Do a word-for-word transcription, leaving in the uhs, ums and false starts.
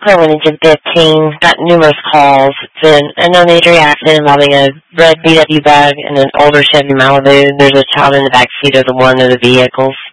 Cleveland Engine fifteen, got numerous calls. It's been a no-major accident involving a red B W Bug and an older Chevy Malibu. There's a child in the back seat of the one of the vehicles.